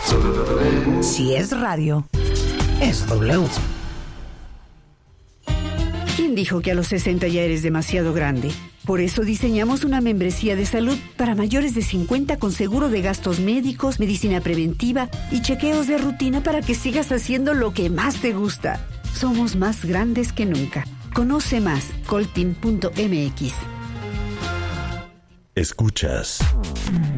Si es radio, es W. ¿Quién dijo que a los 60 ya eres demasiado grande? Por eso diseñamos una membresía de salud para mayores de 50 con seguro de gastos médicos, medicina preventiva y chequeos de rutina para que sigas haciendo lo que más te gusta. Somos más grandes que nunca. Conoce más, colteam.mx. Escuchas